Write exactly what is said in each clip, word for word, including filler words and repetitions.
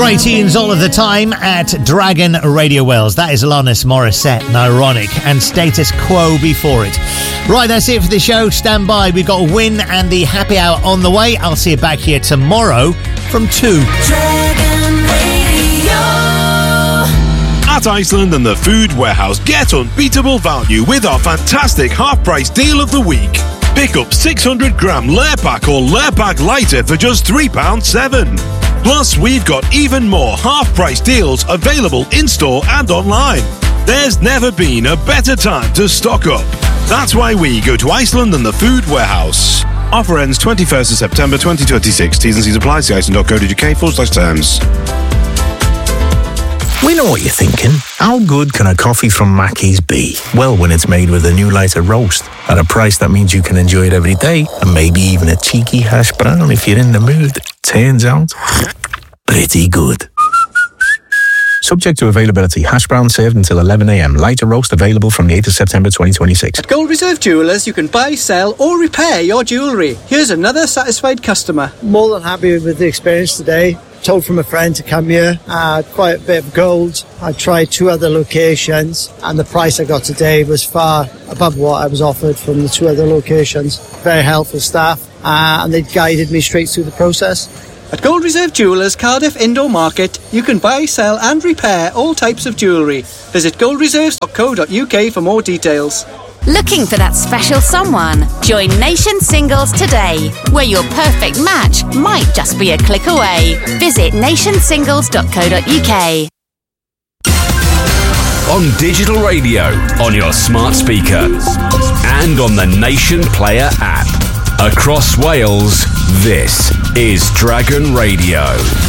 Great tunes all of the time at Dragon Radio Wales. That is Alanis Morissette and Ironic, and Status Quo before it. Right, that's it for the show. Stand by. We've got a win and the happy hour on the way. I'll see you back here tomorrow from two. Dragon Radio. At Iceland and the Food Warehouse, get unbeatable value with our fantastic half-price deal of the week. Pick up six hundred gram layer pack or layer pack lighter for just three pounds seven. Plus, we've got even more half-price deals available in-store and online. There's never been a better time to stock up. That's why we go to Iceland and the Food Warehouse. Offer ends twenty-first of September twenty twenty-six. T's and C's apply. See iceland dot co dot uk forward slash terms. We know what you're thinking. How good can a coffee from Mackey's be? Well, when it's made with a new lighter roast at a price that means you can enjoy it every day, and maybe even a cheeky hash brown if you're in the mood. Turns out, pretty good. Subject to availability. Hash brown served until eleven a.m. Lighter roast available from the eighth of September twenty twenty-six. At Gold Reserve Jewellers, you can buy, sell or repair your jewellery. Here's another satisfied customer. More than happy with the experience today. Told from a friend to come here. I had quite a bit of gold. I tried two other locations and the price I got today was far above what I was offered from the two other locations. Very helpful staff uh, and they guided me straight through the process. At Gold Reserve Jewellers, Cardiff Indoor Market, you can buy, sell and repair all types of jewellery. Visit gold reserves dot co dot uk for more details. Looking for that special someone? Join Nation Singles today, where your perfect match might just be a click away. Visit nation singles dot co dot uk. On digital radio, on your smart speaker, and on the Nation Player app. Across Wales, this is Dragon Radio.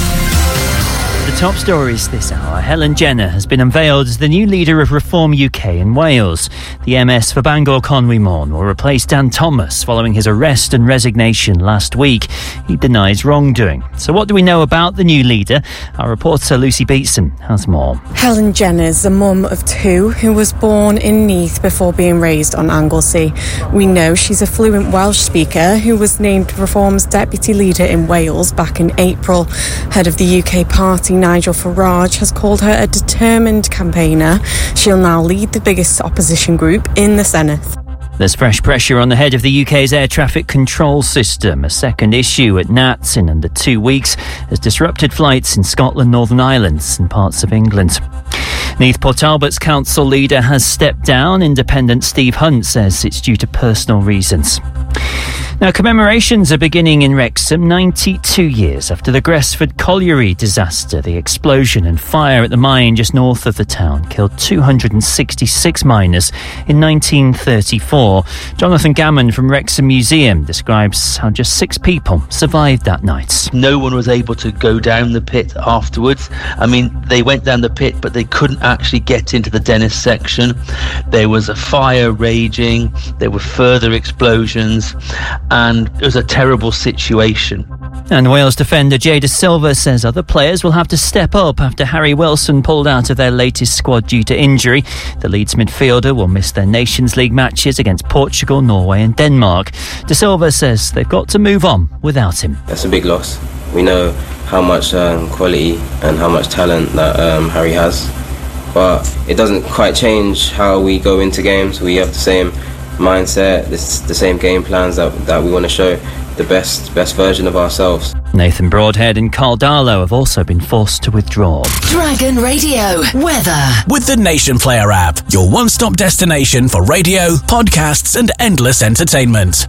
The top stories this hour. Helen Jenner has been unveiled as the new leader of Reform U K in Wales. The M S for Bangor Conwy Môn will replace Dan Thomas following his arrest and resignation last week. He denies wrongdoing. So what do we know about the new leader? Our reporter Lucy Beatson has more. Helen Jenner's the mum of two who was born in Neath before being raised on Anglesey. We know she's a fluent Welsh speaker who was named Reform's deputy leader in Wales back in April. Head of the U K party Nigel Farage has called her a determined campaigner. She'll now lead the biggest opposition group in the Senate. There's fresh pressure on the head of the U K's air traffic control system. A second issue at Nats in under two weeks has disrupted flights in Scotland, Northern Ireland and parts of England. Neath Port Talbot's council leader has stepped down. Independent Steve Hunt says it's due to personal reasons. Now, commemorations are beginning in Wrexham ninety-two years after the Gresford Colliery disaster. The explosion and fire at the mine just north of the town killed two hundred sixty-six miners in nineteen thirty-four. Jonathan Gammon from Wrexham Museum describes how just six people survived that night. No one was able to go down the pit afterwards. I mean, they went down the pit, but they couldn't actually get into the Dennis section. There was a fire raging. There were further explosions. And it was a terrible situation. And Wales defender Jada Silva says other players will have to step up after Harry Wilson pulled out of their latest squad due to injury. The Leeds midfielder will miss their Nations League matches against Portugal, Norway and Denmark. De Silva says they've got to move on without him. That's a big loss. We know how much um, quality and how much talent that um, Harry has. But it doesn't quite change how we go into games. We have the same mindset, this, the same game plans that, that we want to show the best best version of ourselves. Nathan Broadhead and Carl Darlow have also been forced to withdraw. Dragon Radio weather with the Nation Player app, your one-stop destination for radio, podcasts and endless entertainment.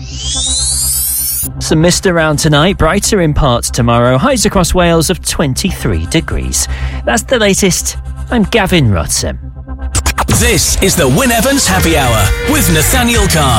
Some mist around tonight, brighter in parts tomorrow, highs across Wales of twenty-three degrees. That's the latest. I'm Gavin Rutten. This is the Wyn Evans Happy Hour with Nathaniel Carr.